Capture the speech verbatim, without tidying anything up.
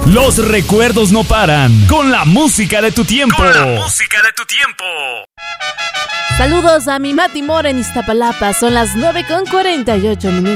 Los recuerdos no paran. Con la música de tu tiempo. Con la música de tu tiempo. Saludos a mi Mati Mora en Iztapalapa. Son las nueve con cuarenta y ocho minutos.